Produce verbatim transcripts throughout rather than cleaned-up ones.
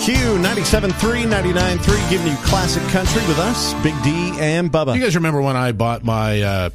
Q ninety-seven point three, ninety-nine point three, giving you classic country with us, Big D and Bubba. You guys remember when I bought my, uh,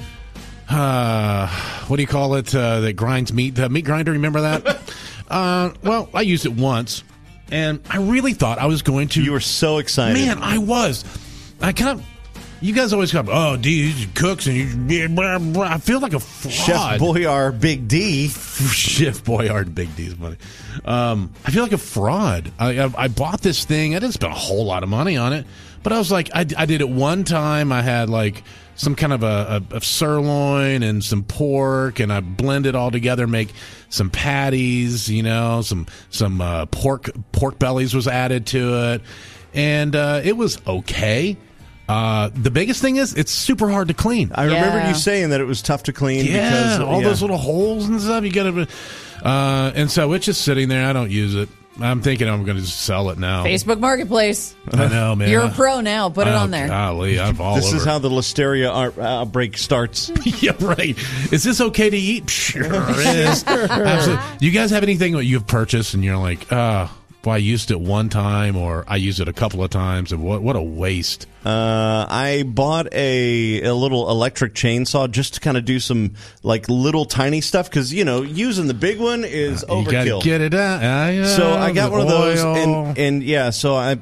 uh, what do you call it, uh, that grinds meat, the meat grinder, remember that? uh, well, I used it once, and I really thought I was going to... You were so excited. Man, I was. I kind of... You guys always come, oh, D, he cooks, and you... Blah, blah. I feel like a fraud. Chef Boyard, Big D. Chef Boyard, Big D's money. Um, I feel like a fraud. I, I I bought this thing. I didn't spend a whole lot of money on it, but I was like, I, I did it one time. I had like some kind of a, a, a sirloin and some pork, and I blended all together, make some patties. You know, some some uh, pork pork bellies was added to it, and uh, it was okay. Uh, the biggest thing is it's super hard to clean. I Yeah. remember you saying that it was tough to clean. Yeah, because all yeah. those little holes and stuff. You got to, uh, and so it's just sitting there. I don't use it. I'm thinking I'm going to just sell it now. Facebook Marketplace. I know, man. You're a pro now. Put it Oh, on there. Golly, I'm all This over. is how the listeria out- outbreak starts. Yeah, right. Is this okay to eat? Sure is. Absolutely. Do you guys have anything that you've purchased and you're like, oh, well, I used it one time, or I used it a couple of times, and what what a waste. Uh, I bought a, a little electric chainsaw just to kind of do some like little tiny stuff because, you know, using the big one is You got to overkill. get it out. Uh, yeah, So I got the one of those, oil. and, and yeah, so I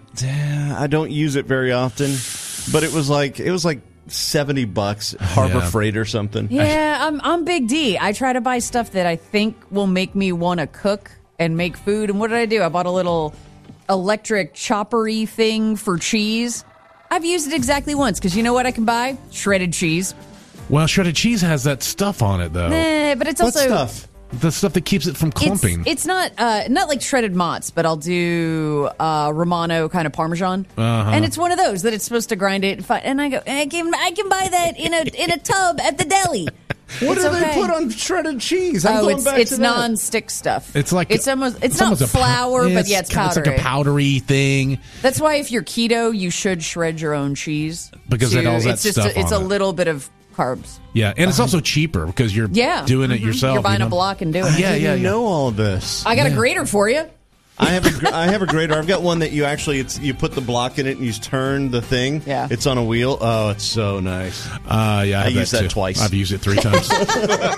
I don't use it very often, but it was like it was like seventy bucks, Harbor Yeah. Freight or something. Yeah, I'm, I'm Big D. I try to buy stuff that I think will make me want to cook and make food. And what did I do? I bought a little electric choppery thing for cheese. I've used it exactly once because you know what I can buy? Shredded cheese. Well, shredded cheese has that stuff on it, though. Eh, but it's What also stuff? The stuff that keeps it from It's, clumping. it's not uh, not like shredded mozz, but I'll do uh, Romano kind of Parmesan, Uh-huh. and it's one of those that it's supposed to grind it. fi- And I go, I can I can buy that in a in a tub at the deli. What It's do they okay. put on shredded cheese? I'm Oh, going it's back it's to that. non-stick stuff. It's like it's almost it's, not almost a pow- flour, but yeah, it's kind of- powdery. It's like a powdery thing. That's why if you're keto, you should shred your own cheese Because to, it has that it's just stuff a, it's on a it. little bit of carbs. Yeah, and it's also cheaper because you're Yeah, doing it Mhm. yourself. You're buying you a know? block and doing it. Yeah, I yeah, didn't yeah. know all of this. I got a grater for you. I have a gr- I have a grater. I've got one that you actually it's you put the block in it and you turn the thing. Yeah. It's on a wheel. Oh, it's so nice. Uh, yeah, I, have used that too. twice. I've used it three times.